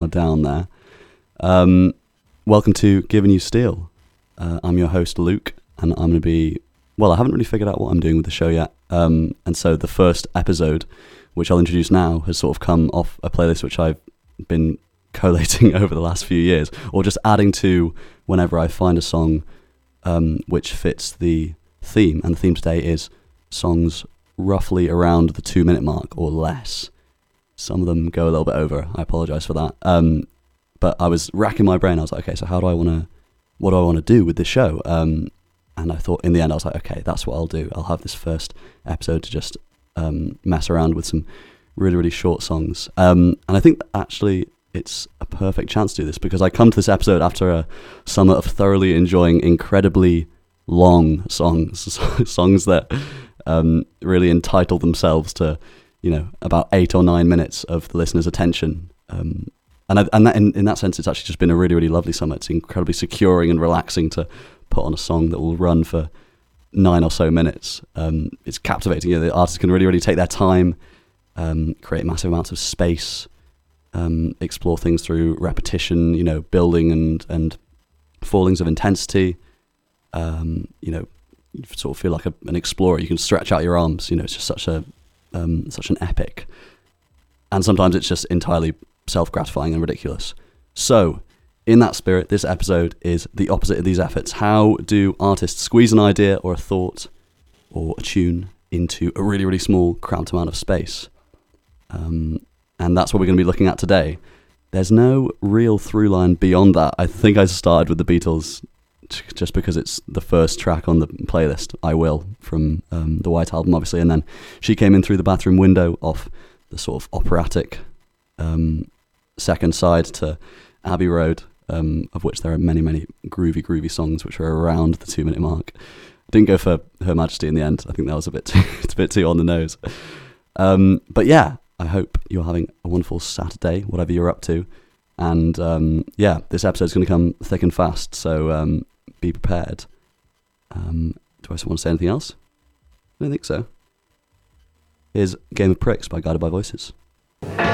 down there. Welcome to Giving You Steel. I'm your host, Luke, and I'm going to be... Well, I haven't really figured out what I'm doing with the show yet. And so the first episode, which I'll introduce now, has sort of come off a playlist which I've been collating over the last few years, or just adding to whenever I find a song which fits the theme. And the theme today is songs roughly around the 2-minute mark or less. Some of them go a little bit over. I apologise for that. But I was racking my brain. I was like, okay, so what do I want to do with this show? And I thought, in the end, I was like, okay, that's what I'll do. I'll have this first episode to just mess around with some really, really short songs. And I think that actually it's a perfect chance to do this, because I come to this episode after a summer of thoroughly enjoying incredibly long songs, songs that really entitle themselves to, about 8 or 9 minutes of the listener's attention. And that, in that sense, it's actually just been a really, really lovely summer. It's incredibly securing and relaxing to put on a song that will run for 9 or so minutes. It's captivating. The artists can really, really take their time, create massive amounts of space, explore things through repetition, building and fallings of intensity. You sort of feel like an explorer. You can stretch out your arms. It's just such an epic. And sometimes it's just entirely self-gratifying and ridiculous. So, in that spirit, this episode is the opposite of these efforts. How do artists squeeze an idea or a thought or a tune into a really, really small, cramped amount of space? And that's what we're going to be looking at today. There's no real through line beyond that. I think I started with the Beatles just because it's the first track on the playlist, I Will, from the White Album, obviously, and then She Came In Through the Bathroom Window off the sort of operatic second side to Abbey Road, of which there are many, many groovy songs which are around the 2-minute mark. I didn't go for Her Majesty in the end. I think that was a bit too on the nose. But yeah, I hope you're having a wonderful Saturday, whatever you're up to. And this episode's going to come thick and fast, so be prepared. Do I want to say anything else? I don't think so. Here's Game of Pricks by Guided by Voices.